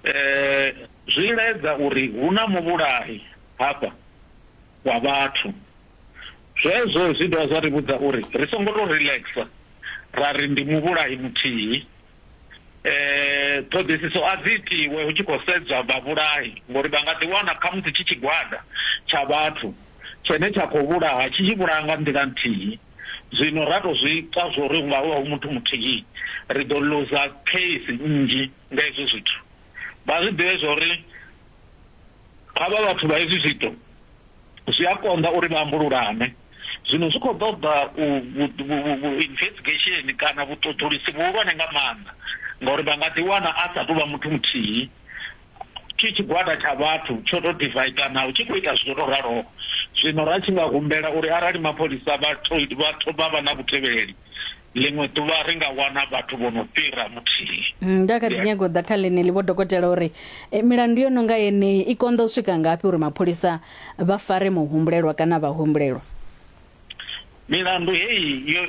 zwiledza uri huna muvhulahi hafha wa vhathu zwezwo zwi dovha zwa ri vhudza uri ri songo to relaxa ra ri ndi muvhulahi muthihi ṱhoḓisiso a dzi itiwe hu tshi khou sedzwa vhavhulahi ngori vha nga ḓi wana khamusi tshi tshigwada tsha vhathu tshene tsha khou vhulaha tshi tshi vhulaha nga nḓila nthihi zwino ra to zwi ita zwori nga hu muthu muthihi ri ḓo luza case nnzhi nga hezwo zwithu vha zwi ḓivhe zwori kha vha vhathu vha hezwi zwithu zwi a konḓa uri vha ambululane zwino zwi khou ṱoḓa investigation kana vhuṱoḓolisi vhuhulwane nga maanḓa ngauri vha nga ḓi wana a sa tou vha muthu muthihi tshigwada tsha vhathu tsho to divide na u tshi khou ita zwithu to raloho zwino ra tshi nga humbela uri arali mapholisa vha vha na vhutevheleli ḽiṅwe ḓuvha ri nga wana vhathu vho no fhira muthihi. Nda kha ḓi nyago ḓa kha ḽeneḽi vho dokotela uri milandu yo no nga yeneyi i konḓa u swika ngafhi uri mapholisa vha fare muhumbulelwa kana vhahumbulelwa? Milandu heyi yo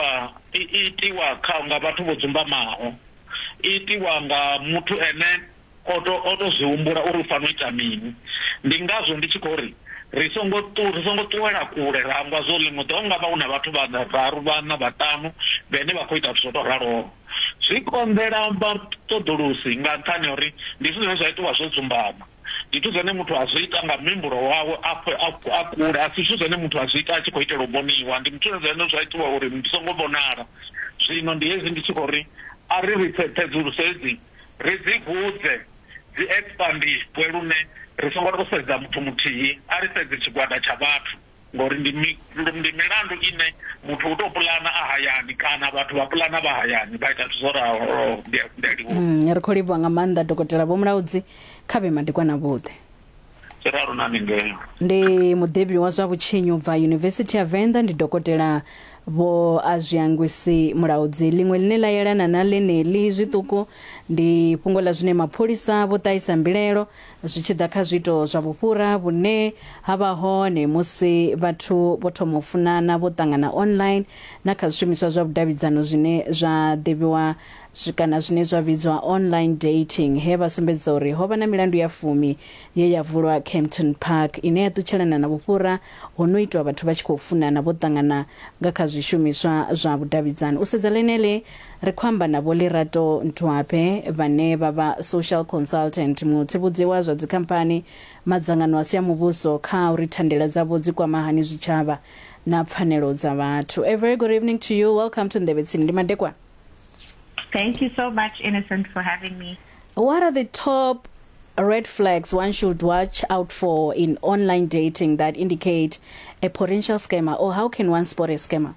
itiwa kha nga vhathu vho dzumbamaho, itiwa nga muthu ene oto zwihumbula uri u fanela u ita mini. Ndi ngazwo ndi tshi khou ri ri songo ṱuwela kule ra amba zwo ḽiṅwe ḓuvha nga vha hu na vhathu vhararu vhana vhaṱanu vhane vha khou ita zwithu zwo to raloho. Zwi konḓela vhaṱoḓolusi nga nṱhani ha uri ndi zwithu zwine zwa itiwa zwo dzumbama, ndi zwithu zwine muthu a zwi ita nga mihumbulo wawe a kule, a si zwithu zwine muthu a zwi ita a tshi khou itela u vhoniwa, ndi zwithu zwine zwa itiwa uri ndi songo vhonala. Zwino ndi hezwi ndi tshi khou ri a ri tsedzuluso hedzi ri dzi vhudze dzi expandiswe lune ri songo to sedza muthu muthihi, a ri sedze tshigwada tsha vhathu ngori ndi milandu ine muthu u to pulana a hayani kana vhathu vha pulana vha hayani vha ita zwo ralo. Ri khou livhuwa nga maanḓa dokotela Vho Mulaudzi kha vhe madekwana vhuḓe. Tshiraro na ningeyo ndi muḓivhi wa zwa vhutshinyi ubva University ya Venḓa, ndi dokotela Vho Azwiangwisi Mulaudzi. Ḽiṅwe ḽine ḽa yelana na ḽeneḽi zwiṱuku ndi fhungo ḽa zwine mapholisa vho ṱahisa mbilelo zwi tshi ḓa kha zwiito zwa vhufhura vhune ha vha hone musi vhathu vho thoma u funana vho ṱangana online na kha zwishumiswa zwa vhudavhidzano zwine zwa ḓivhiwa kana zwine zwa vhidzwa online dating. He vha sumbedza uri ho vha na milandu ya 10 ye ya vulwa Kempton Park ine ya ṱutshelana na vhufhura ho no itwa vhathu vha tshi khou funana vho ṱangana nga kha zwishumiswa zwa vhudavhidzano. U sedza ḽeneḽi ri khou amba na Vho Lerato Ntwape vhane vha vha social consultant, mutsivhudzi wa zwa dzikhamphani, madzangano a si a muvhuso kha uri thandela dzavho dzi kwama hani zwitshavha na pfanelo dza vhathu. A very good evening to you. Welcome to Ndebetsini. Ndi madekwana. Thank you so much, Innocent, for having me. What are the top red flags one should watch out for in online dating that indicate a potential scammer, or how can one spot a scammer?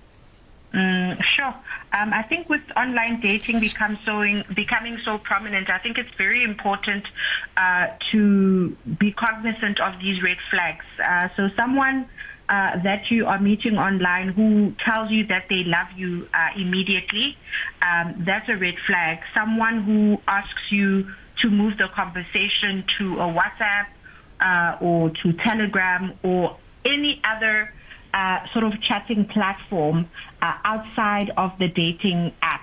Sure. I think with online dating becoming so prominent, I think it's very important to be cognizant of these red flags. So someone that you are meeting online who tells you that they love you immediately, that's a red flag. Someone who asks you to move the conversation to a WhatsApp or to Telegram or any other sort of chatting platform outside of the dating app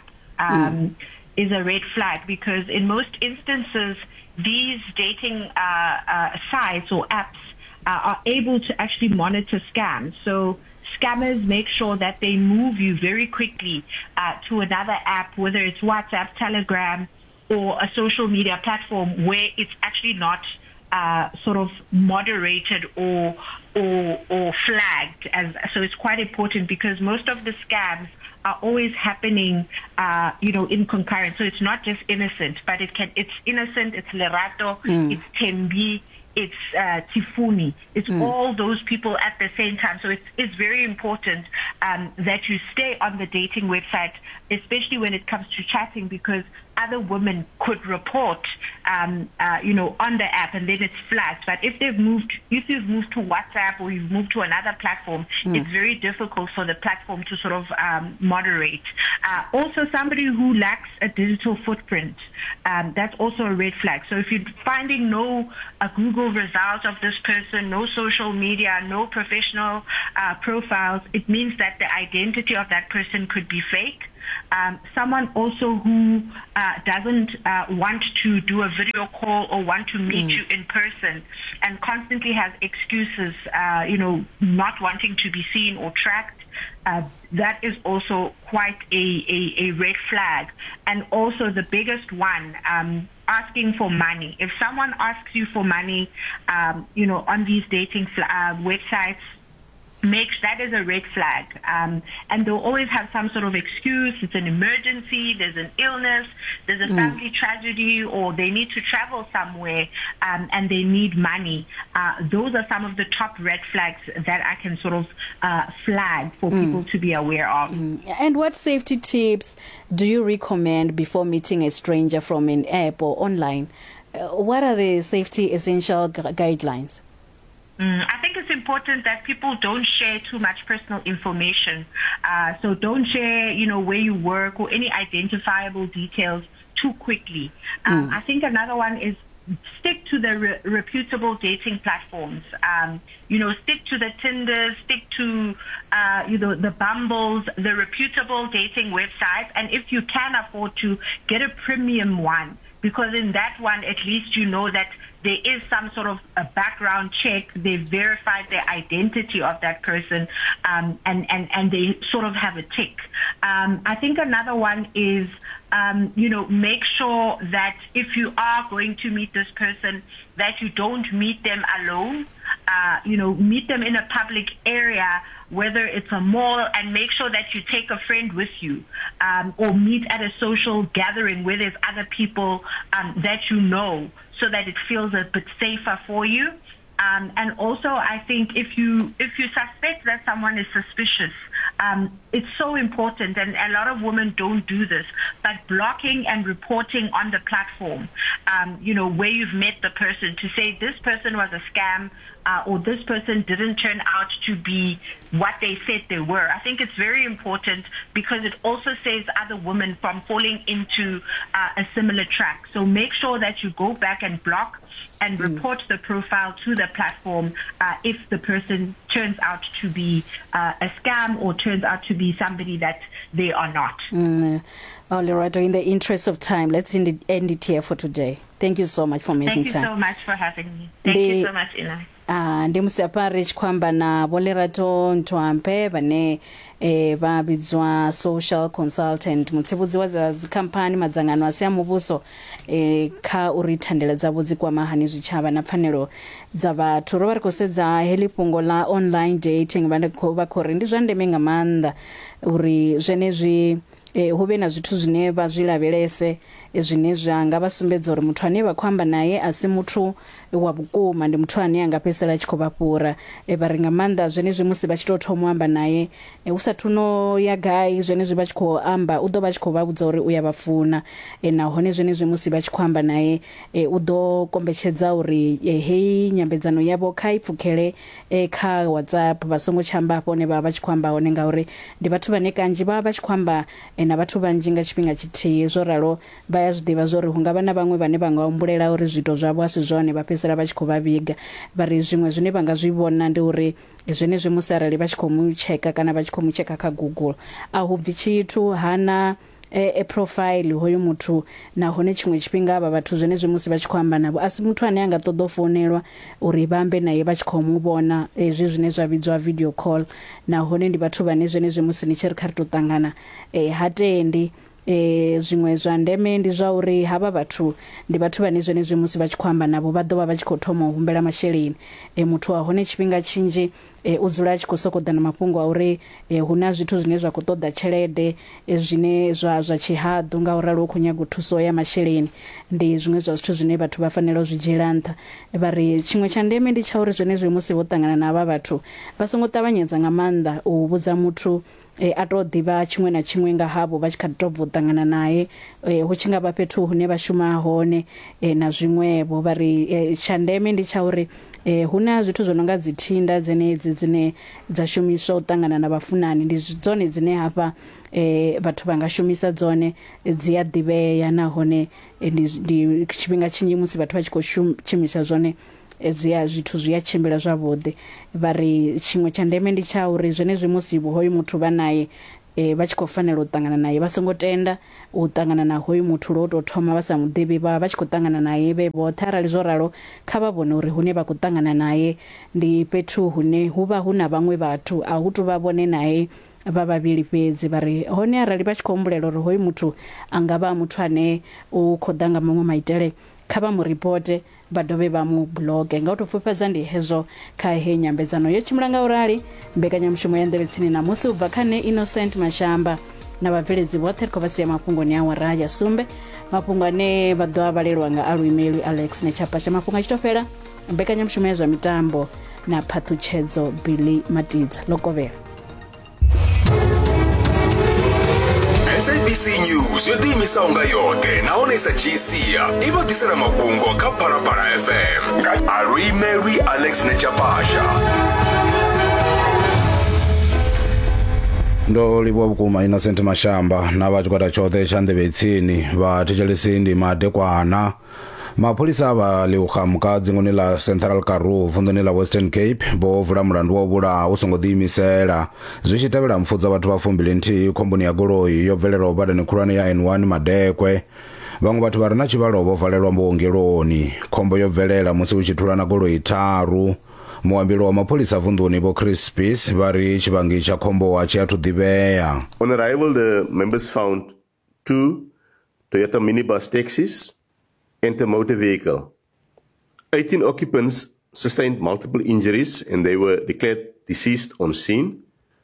is a red flag, because in most instances these dating sites or apps are able to actually monitor scams. So scammers make sure that they move you very quickly to another app, whether it's WhatsApp, Telegram, or a social media platform where it's actually not sort of moderated or flagged. So it's quite important, because most of the scams are always happening, in concurrent. So it's not just Innocent, but it's Innocent, it's Lerato, it's Tembi, it's Tifuni. It's all those people at the same time. So it's very important that you stay on the dating website, especially when it comes to chatting, because other women could report, on the app, and then it's flagged. But if you've moved to WhatsApp or you've moved to another platform, it's very difficult for the platform to sort of moderate. Also, somebody who lacks a digital footprint, that's also a red flag. So if you're finding no Google results of this person, no social media, no professional profiles, it means that the identity of that person could be fake. Someone also who doesn't want to do a video call or want to meet you in person and constantly has excuses, not wanting to be seen or tracked. That is also quite a red flag. And also the biggest one, asking for money. If someone asks you for money, on these dating websites, that is a red flag. And they'll always have some sort of excuse. It's an emergency, there's an illness, there's a family tragedy, or they need to travel somewhere and they need money. Those are some of the top red flags that I can sort of flag for people to be aware of. And what safety tips do you recommend before meeting a stranger from an app or online? What are the safety essential guidelines? I think it's important that people don't share too much personal information. So don't share, where you work or any identifiable details too quickly. I think another one is stick to the reputable dating platforms. Stick to the Tinders, stick to, the Bumbles, the reputable dating websites. And if you can afford to, get a premium one, because in that one, at least you know that there is some sort of a background check. They verified the identity of that person, and they sort of have a tick. I think another one is, make sure that if you are going to meet this person, that you don't meet them alone. Meet them in a public area, whether it's a mall, and make sure that you take a friend with you, or meet at a social gathering where there's other people that you know, so that it feels a bit safer for you. And also, I think if you suspect that someone is suspicious, it's so important, and a lot of women don't do this, but blocking and reporting on the platform, where you've met the person, to say this person was a scam, or this person didn't turn out to be what they said they were. I think it's very important, because it also saves other women from falling into a similar track. So make sure that you go back and block and report the profile to the platform if the person turns out to be a scam or turns out to be somebody that they are not. All right, in the interest of time, let's end it here for today. Thank you so much for making time. Thank you so much for having me. Thank you so much, Ina. Ndimusapari chikwamba na Bolerato Ntwampe vane vabidzwa social consultant mutsebudzi wa dzikhampani madzangano asi amubuso kha uri thandela dzavho dzikwama hani zwichava na pfanelo dza vhathu ro vari kosedza heli pungo la online dating vha khori ndi zwa ndeme nga maanḓa uri zwenezwi hube na zwithu zwine vha zwi lavhelese zwine zwa nga vha sumbedza uri muthu ane vha khamba naye asi muthu wa vhukuma, ndi muthu ane anga fhesela tshi khou vha fhura. Vha ri nga maanḓa zwenezwi musi vha tshi tou thoma amba naye usathu no ya gai, zwenezwi vha tshi khou amba u ḓo vha tshi khou vha vhudza uri u ya vha funa, nahone zwenezwi musi vha tshi khou amba naye u ḓo kombetshedza uri hei nyambedzano yavho kha i pfhukhele kha WhatsApp, vha songo tshamba hafho hone vha vha tshi khou amba hone, ngauri ndi vhathu vhane kanzhi vha vha tshi khou amba na vhathu vhanzhi nga tshifhinga tshithihi. Zwo ralo vha ya zwiḓivha zwo ri hu nga vha na vhaṅwe vhane vha nga humbulela uri zwito zwavho asi zwone, vha fhedzisela vha tshi khou vha vhiga. Vha ri zwiṅwe zwine vha nga zwi vhona ndi uri zwenezwi musi arali vha tshi khou mu tsheka kana vha tshi khou mu tsheka kha Google a hu bvi tshithu, hana profile hoyo muthu, nahone tshiṅwe tshifhinga vha vhathu zwenezwi musi vha tshi khou amba navho asi muthu ane anga ṱoḓa u founelwa uri vha ambe naye vha tshi khou mu vhona, ezwi zwine zwa vhidzwa video call. Nahone ndi vhathu vhane zwenezwi musi ni tshi ri kha ri tou ṱangana ha tendi. Zwiṅwe zwa ndeme ndi zwa uri havha vhathu ndi vhathu vhane zwenezwi musi vha tshi khou amba navho vha ḓo vha vha tshi khou thoma u humbela masheleni. Muthu wa hone tshifhinga tshinzhi u dzula a tshi khou sokou ḓa na mafhungo a uri hu na zwithu zwine zwa khou ṱoḓa tshelede, zwine zwa tshihaḓu nga u ralo u khou nyaga thuso ya masheleni. Ndi zwiṅwe zwa zwithu zwine vhathu vha fanela u zwi dzhiela nṱha. Vha ri tshiṅwe tsha ndeme ndi tsha uri zwenezwi musi vho ṱangana na havha vhathu vha songo ṱavhanyedza nga maanḓa u vhudza muthu a to ḓivha tshiṅwe na tshiṅwe nga havho vha tshi kha tou bva u ṱangana naye, hu tshi nga vha fhethu hune vha shuma hone na zwiṅwevho. Vha ri tsha ndeme ndi tsha uri hu na zwithu zwo no nga dzi Tinder dzenedzi dzine dza shumiswa u ṱangana na vhafunani, ndi dzone dzine hafha vhathu vha nga shumisa dzone, dzi a ḓivhea, nahone ndi tshifhinga tshinzhi musi vhathu vha tshi khou shumisa zwone zwithu zwi a tshimbila zwavhuḓi. Vha ri tshiṅwe tsha ndeme ndi tsha uri zwenezwi musi hoyu muthu vha naye vha tshi khou fanela u ṱangana naye vha songo tenda u ṱangana na hoyu muthu lo tou thoma vha sa muḓivhi vha tshi khou ṱangana naye vhe vhoṱhe. Arali zwo ralo kha vha vhone uri hune vha khou ṱangana naye ndi fhethu hune hu vha hu na vhaṅwe vhathu, a hu tu vha vhone naye vha vhavhili fhedzi. Vha ri hone arali vha tshi khou humbulela uri hoyu muthu a nga vha muthu ane u khou ḓa nga maṅwe maitele, kha vha mu ripote vha dovhe vha mu bloge. Nga u tou pfufhadza ndi hezwo kha he nyambedzano yo tshimbila nga urali. Mbekanyamushumo ya Nḓevhe Tsini namusi u bva kha nṋe Innocent Mashamba na vhabveledzi vhoṱhe ri khou vha sia mafhungoni a awara ya sumbe, mafhungo ane vha ḓo a vhalelwa nga Aluimeli Alex Nechapasha. Mafhungo a tshi tou fhela, mbekanyamushumo ya zwa mitambo na phaṱhutshedzo Billy Matidza Lokovhela. SABC News yo ḓiimisaho nga yoṱhe nahone sa dzhiisia i vha ḓisela mafhungo kha Phalaphala FM nga Aluimeli Alex Nechapasha. Ndo livhuwa vhukuma Innocent Mashamba na vha tshikwata tshoṱhe tsha Nḓevhe Tsini vha thetshelesi ndi madekwana. Mapholisa vha Leeugamka dzingoni la Central Karoo vunḓuni la Western Cape vho vula mulandu wa u vhulaha hu songo ḓiimisela zwi tshi tevhela mpfudza vhathu vha 12 khomboni ya goloi yo bvelelaho badani khulwane ya N1 Madekwe. Vhaṅwe vhathu vha re na tshivhalo vho valelwa vhuongeloni. Khombo yo bvelela musi hu tshi thulana goloi tharu. Muambilo wa mapholisa vunḓuni vho Chris Peace vha ri tshivhangi tsha khombo a tshi athu ḓivhea. On arrival, the members found 2 Toyota minibus taxis and a motor vehicle. 18 occupants sustained multiple injuries and they were declared deceased on scene.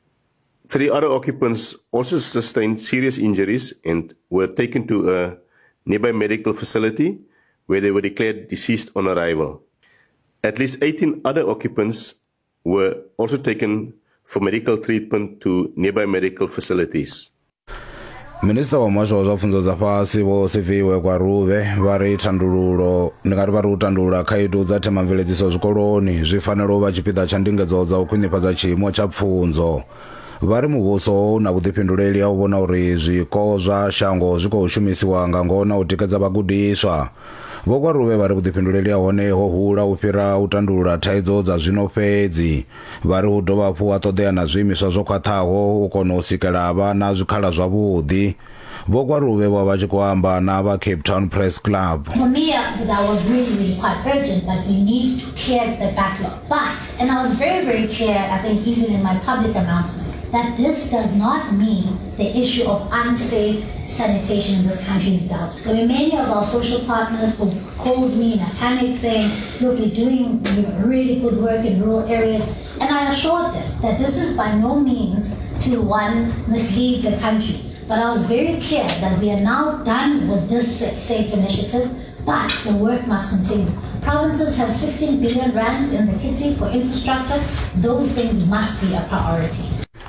3 other occupants also sustained serious injuries and were taken to a nearby medical facility where they were declared deceased on arrival. At least 18 other occupants were also taken for medical treatment to nearby medical facilities. Minister wa Muhasho wa zwa pfunzo dza fhasi vho Sifiwe Kwaruve vha ri thandululo ngari vha ri u tandulula khaedu dza themamveledziso zwikoloni zwi fanela u vha tshipiḓa tsha ndingedzo dza u khwinifhadza tshiimo tsha pfunzo. Vha ri muvhuso na vhuḓifhinduleli ha u vhona uri zwiko zwa shango zwi khou shumisiwa nga ngona u tikedza vhagudiswa. Vho Kwaruve vha ri vhuḓifhinduleli ha hone ho hula u fhira u tandulula thaidzo dza zwino fhedzi. Vha ri hu dovha hafhu ha ṱoḓea na zwiimiswa zwo khwaṱhaho u kona u sikela vhana zwikhala zwavhuḓi. Vho Kwaruve vha vha tshi khou amba na vha Cape Town Press Club. For me, that was really quite urgent that we need to clear the backlog. But, and I was very clear, I think even in my public announcement, that this does not mean the issue of unsafe sanitation in this country is dealt. There were many of our social partners who called me in a panic saying, look, we're doing really good work in rural areas. And I assured them that this is by no means to, one, mislead the country. But I was very clear that we are now done with this safe initiative, but the work must continue. Provinces have 16 billion rand in the kitty for infrastructure. Those things must be a priority.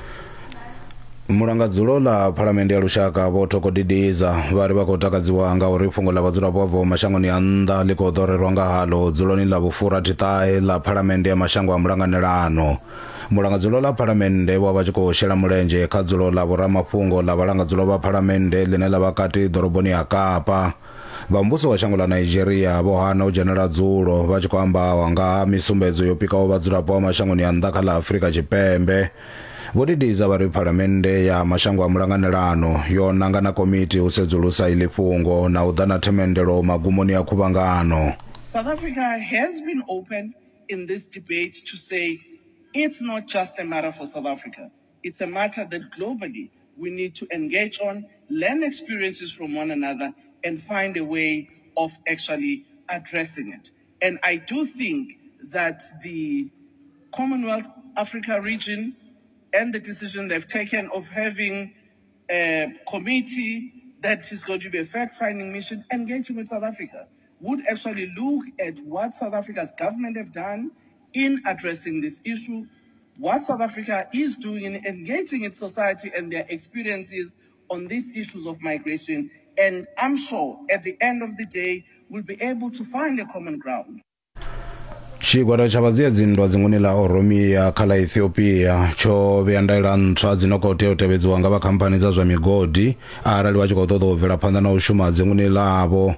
Mulangadzulo la Phalamennde ya Lushaka vho Thokodidiza vha ri vha khou takadziwa nga uri fhungo la vhadzulapo vha mashangoni a nnḓa ḽi khou ḓorelwa nga haḽo dzuloni ḽa vhu-49 ḽa Phalamennde ya mashango a mulanganelano. Mulangadzulo la Phalamennde vho vha tshi khou shela mulenzhe kha dzulo ḽa vhoramafhungo ḽa vhalangadzulo vha Phalamennde ḽine ḽa vha kati ḓoroboni ya Kapa. Vha muvhuso wa shango la Nigeria vho hana u dzhenela dzulo vha tshi khou amba nga ha misumbedzo yo pikaho vhadzulapo vha mashangoni a nnḓa kha ḽa Afrika Tshipembe. Vho Didiza vha ri Phalamennde ya mashango a mulanganelano yo nanga na komiti u sedzulusa iḽi fhungo na u ḓa na themendelo magumoni a khuvhangano. South Africa has been open in this debate to say it's not just a matter for South Africa. It's a matter that globally we need to engage on, learn experiences from one another, and find a way of actually addressing it. And I do think that the Commonwealth Africa region and the decision they've taken of having a committee that is going to be a fact-finding mission engaging with South Africa would actually look at what South Africa's government have done in addressing this issue, what South Africa is doing in engaging its society and their experiences on these issues of migration. And I'm sure at the end of the day, we'll be able to find a common ground. Tshigwada tsha vhadziyedzinndwa dzingoni la Oromia kha ḽa Ethiopia tsho vhea ndaela ntswa dzi no khou tea u tevhedziwa nga vha khamphani dza zwa migodi arali vha tshi khou ṱoḓa u bvela phanḓa na u shuma dzingoni ḽavho.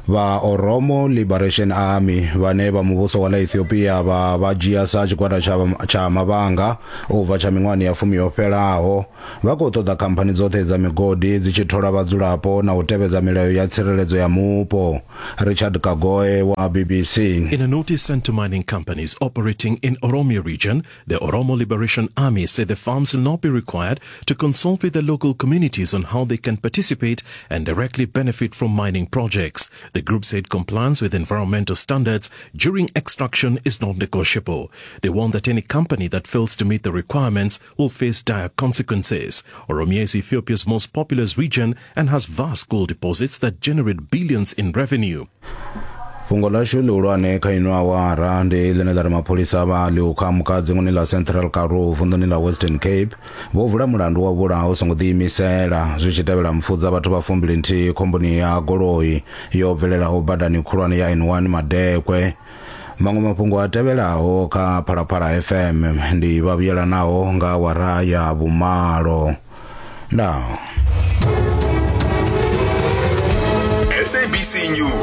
va Oromo Liberation Army vane va muvhuso wa Ethiopia va dzhia sa tshigwada cha mavhanga ubva cha miṅwani ya fumi yo fhelaho vha khou ṱoḓa khamphani dzoṱhe dza migodi dzi tshi thola vhadzulapo na u tevhedza milayo ya tsireledzo ya mupo. Richard Kagoe wa BBC. In a notice sent to mining companies operating in Oromia region, the Oromo Liberation Army said the farms will not be required to consult with the local communities on how they can participate and directly benefit from mining projects. The group said compliance with environmental standards during extraction is not negotiable. They warn that any company that fails to meet the requirements will face dire consequences. Oromia is Ethiopia's most populous region and has vast gold deposits that generate billions in revenue. Fungo la shululwane kha ino awara ndi ḽine ḽa ri mapholisa vha liukha mukadzi ngoni la Central Karoo vunḓuni la Western Cape vho vula mulandu wa vhulaha u songo ḓiimisela zwi tshi tevhela mfudza vhathu vha 12 khomboni ya goloi yo bvelelaho badani khulwane ya N1 Madekwe. Maṅwe mafhungo a tevhelaho kha Phalaphala FM ndi vhavhuyelanaho nga awara ya vhumalo. SABC News